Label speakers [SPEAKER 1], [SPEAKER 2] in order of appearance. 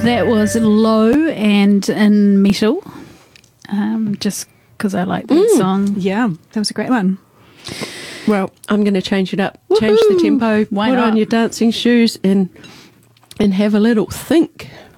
[SPEAKER 1] That was Low and In Metal, just because I like that song.
[SPEAKER 2] Yeah, that was a great one.
[SPEAKER 3] Well, I'm going to change it up. Change the tempo.
[SPEAKER 1] Why
[SPEAKER 3] put
[SPEAKER 1] not?
[SPEAKER 3] on your dancing shoes and have a little think.